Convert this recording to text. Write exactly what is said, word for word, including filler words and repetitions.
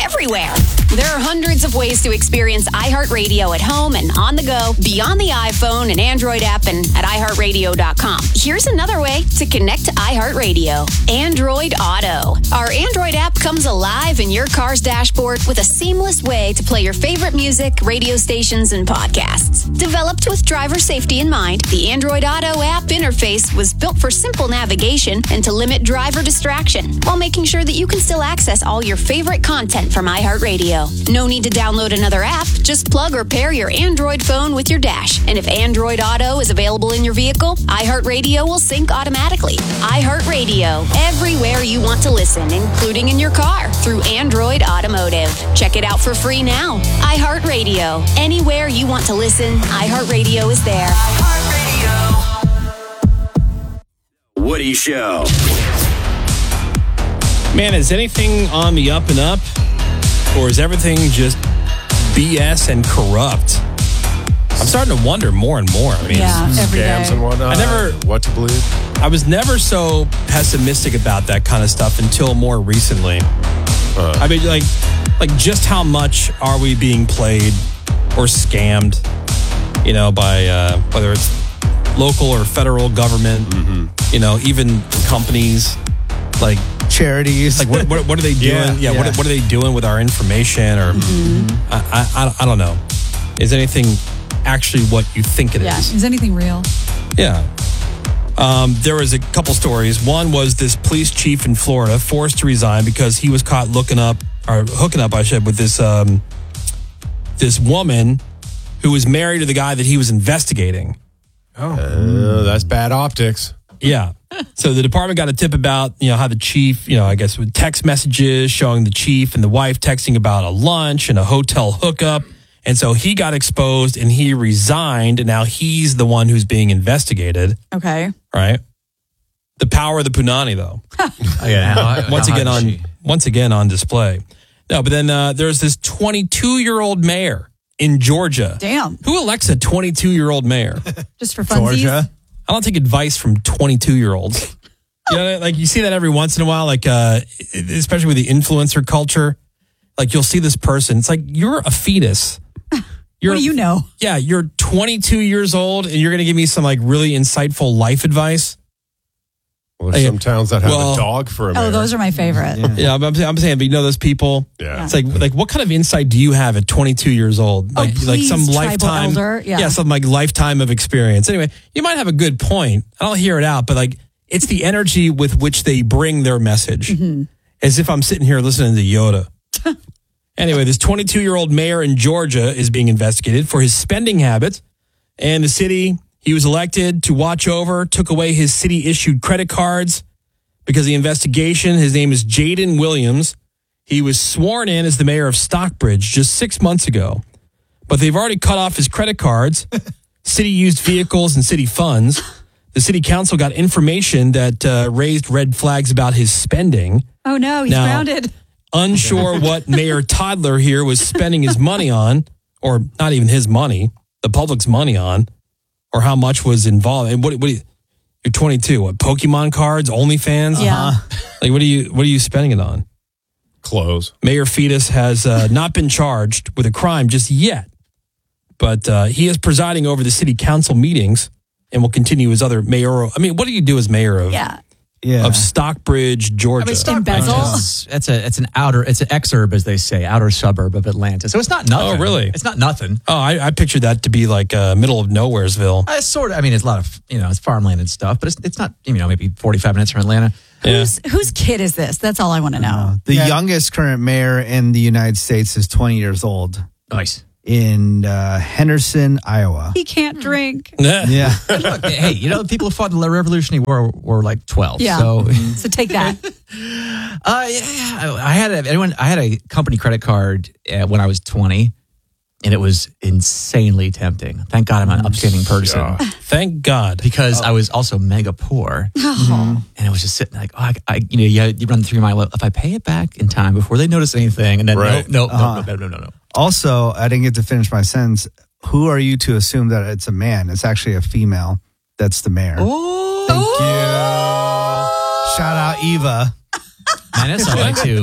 everywhere. There are hundreds of ways to experience iHeartRadio at home and on the go, beyond the iPhone and Android app and at i heart radio dot com. Here's another way to connect to iHeartRadio. Android Auto. Our Android app comes alive in your car's dashboard with a seamless way to play your favorite music, radio stations, and podcasts. Developed with driver safety in mind, the Android Auto app interface was built for simple navigation and to limit driver distraction, while making sure that you can still access all your favorite content from iHeartRadio. No need to download another app. Just plug or pair your Android phone with your dash. And if Android Auto is available in your vehicle, iHeartRadio will sync automatically. iHeartRadio, everywhere you want to listen, including in your car, through Android Automotive. Check it out for free now. iHeartRadio, anywhere you want to listen, iHeartRadio is there. iHeartRadio. Woody Show. Man, is anything on the up and up? Or is everything just B S and corrupt? I'm starting to wonder more and more. I mean, yeah, every scams day. and whatnot. I never, what to believe. I was never so pessimistic about that kind of stuff until more recently. Uh, I mean, like, like just how much are we being played or scammed? You know, by uh, whether it's local or federal government. Mm-hmm. You know, even companies like. Charities. Like, what, what, what are they doing? Yeah, yeah, yeah. What, what are they doing with our information? Or mm-hmm. I, I, I don't know. Is anything actually what you think it yeah. is? Is anything real? Yeah. Um, there was a couple stories. One was this police chief in Florida forced to resign because he was caught looking up or hooking up, I should, with this um, this woman who was married to the guy that he was investigating. Oh, uh, that's bad optics. Yeah. So the department got a tip about, you know, how the chief, you know, I guess with text messages showing the chief and the wife texting about a lunch and a hotel hookup. And so he got exposed and he resigned. And now he's the one who's being investigated. Okay. Right. The power of the punani, though. Oh, yeah. How, once how again on she? once again on display. No, but then uh, there's this twenty-two-year-old mayor in Georgia. Damn. Who elects a twenty-two-year-old mayor? Just for funsies? Georgia. I don't take advice from twenty-two-year-olds. You know, like you see that every once in a while, like uh, especially with the influencer culture. Like you'll see this person. It's like, you're a fetus. You're, what do you know? Yeah, you're twenty-two years old and you're going to give me some like really insightful life advice. Well, there's Hey, some towns that have well, a dog for a mayor. Oh, those are my favorite. Yeah, yeah I'm, I'm saying, but you know those people? Yeah. It's like, like what kind of insight do you have at twenty-two years old? Oh, Like, like please, some tribal lifetime, elder. Yeah. yeah, some like lifetime of experience. Anyway, you might have a good point. I don't hear it out, but like it's the energy with which they bring their message. Mm-hmm. As if I'm sitting here listening to Yoda. Anyway, this twenty-two-year-old mayor in Georgia is being investigated for his spending habits, and the city he was elected to watch over took away his city-issued credit cards. Because of the investigation, his name is Jaden Williams. He was sworn in as the mayor of Stockbridge just six months ago. But they've already cut off his credit cards, city-used vehicles, and city funds. The city council got information that uh, raised red flags about his spending. Oh, no, he's Now, grounded. Unsure what Mayor Toddler here was spending his money on, or not even his money, the public's money on, or how much was involved. And what, what do you... You're twenty-two. What, Pokemon cards, OnlyFans? Yeah. Uh-huh. Like, what are you what are you spending it on? Clothes. Mayor Fetus has uh, not been charged with a crime just yet, but uh, he is presiding over the city council meetings and will continue his other mayoral. I mean, what do you do as mayor of Yeah. Yeah. of Stockbridge, Georgia? I mean, Stockbridge Which is- It's a it's an outer it's an exurb, as they say, outer suburb of Atlanta. So it's not nothing. Oh, really? It's not nothing. Oh, I, I pictured that to be like uh, middle of nowheresville. Uh, sort of. I mean, it's a lot of you know, it's farmland and stuff, but it's it's not you know maybe forty-five minutes from Atlanta. Yeah. Whose, whose kid is this? That's all I want to know. The Yeah. youngest current mayor in the United States is twenty years old Nice. in uh, Henderson, Iowa. He can't drink. Yeah. Look, hey, you know, the people who fought in the Revolutionary War were like twelve. Yeah. So, So take that. uh, yeah, I had a, anyone. I had a company credit card uh, when I was twenty, and it was insanely tempting. Thank God I'm an upstanding person. Yeah. Thank God. Because I was also mega poor, Oh. and I was just sitting like, oh, I, I you know, you, you run through my life. If I pay it back in time before they notice anything, and then Right. no, no, Uh-huh. no, no, no, no, no. Also, I didn't get to finish my sentence. Who are you to assume that it's a man? It's actually a female that's the mayor. Oh, Thank you. Shout out Eva. man, that's all right too.